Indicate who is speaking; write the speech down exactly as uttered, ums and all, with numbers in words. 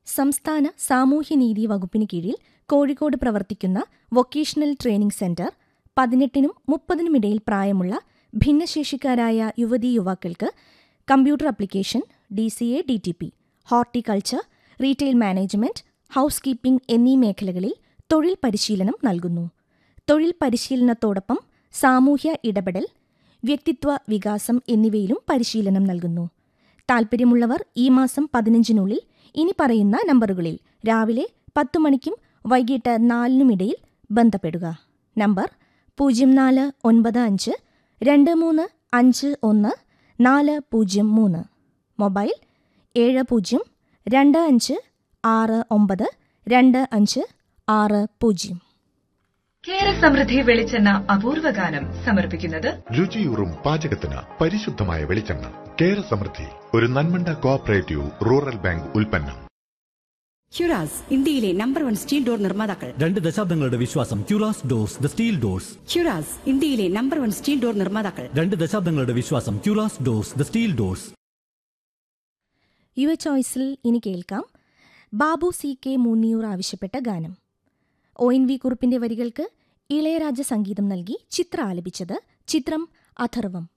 Speaker 1: സംസ്ഥാന സാമൂഹ്യനീതി വകുപ്പിന് കീഴിൽ കോഴിക്കോട് പ്രവർത്തിക്കുന്ന വൊക്കേഷണൽ ട്രെയിനിംഗ് സെന്റർ പതിനെട്ടിനും മുപ്പതിനുമിടയിൽ പ്രായമുള്ള ഭിന്നശേഷിക്കാരായ യുവതീ യുവാക്കൾക്ക് computer application, D C A D T P, horticulture, retail management, house keeping എന്നീ മേഖലകളിൽ തൊഴിൽ പരിശീലനം നൽകുന്നു. തൊഴിൽ പരിശീലനത്തോടൊപ്പം സാമൂഹ്യ ഇടപെടൽ, വ്യക്തിത്വ വികാസം എന്നിവയിലും പരിശീലനം നൽകുന്നു. താൽപ്പര്യമുള്ളവർ ഈ മാസം പതിനഞ്ചിനുള്ളിൽ ഇനി പറയുന്ന നമ്പറുകളിൽ രാവിലെ പത്തു മണിക്കും വൈകിട്ട് നാലിനുമിടയിൽ ബന്ധപ്പെടുക. നമ്പർ പൂജ്യം നാല് ഒൻപത് അഞ്ച് രണ്ട് മൂന്ന് അഞ്ച് ഒന്ന് നാല് പൂജ്യം മൂന്ന്. മൊബൈൽ ഏഴ് പൂജ്യം രണ്ട് അഞ്ച് ആറ് ഒമ്പത് രണ്ട് അഞ്ച് ആറ് പൂജ്യം.
Speaker 2: കേര സമൃദ്ധി വെളിച്ചെണ്ണ അപൂർവഗാനം സമർപ്പിക്കുന്നത്
Speaker 3: രുചിയൂറും പാചകത്തിന് പരിശുദ്ധമായ വെളിച്ചെണ്ണ. കേര സമൃദ്ധി ഒരു നന്മണ്ട കോഓപ്പറേറ്റീവ് റൂറൽ ബാങ്ക് ഉൽപ്പന്നം.
Speaker 4: ക്യൂറാസ് ഇന്ത്യയിലെ നമ്പർ വൺ സ്റ്റീൽ ഡോർ നിർമ്മാതാക്കൾ.
Speaker 5: രണ്ട് ദശാബ്ദങ്ങളുടെ വിശ്വാസം. ക്യൂറാസ് ഡോർസ്, ദ സ്റ്റീൽ ഡോർസ്.
Speaker 4: ക്യൂറാസ് ഇന്ത്യയിലെ നമ്പർ വൺ സ്റ്റീൽ ഡോർ നിർമ്മാതാക്കൾ.
Speaker 5: രണ്ട് ദശാബ്ദങ്ങളുടെ വിശ്വാസം. ക്യൂറാസ് ഡോർസ്, ദ സ്റ്റീൽ ഡോർസ്.
Speaker 1: യുവ ചോയ്സിൽ ഇനി കേൾക്കാം ബാബു സി കെ മൂന്നിയൂർ ആവശ്യപ്പെട്ട ഗാനം. ഒ എൻ വി കുറുപ്പിന്റെ വരികൾക്ക് ഇളയരാജ സംഗീതം നൽകി ചിത്ര ആലപിച്ചത്. ചിത്രം അഥർവം.